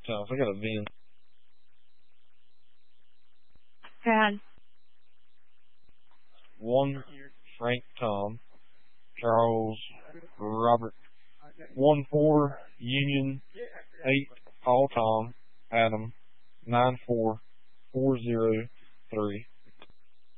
times. I got a VIN. Go ahead. 1 Frank Tom, Charles Robert, 1-4 Union, 8 Paul Tom, Adam, 94403.